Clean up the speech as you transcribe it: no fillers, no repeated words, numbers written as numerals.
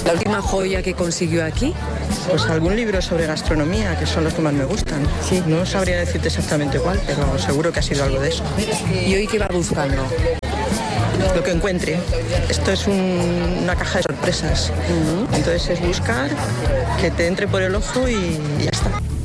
¿La última joya que consiguió aquí? Pues algún libro sobre gastronomía, que son los que más me gustan. Sí, no sabría decirte exactamente cuál, pero seguro que ha sido algo de eso. ¿Y hoy qué va buscando? Lo que encuentre. Esto es una caja de sorpresas. Entonces es buscar que te entre por el ojo y ya está.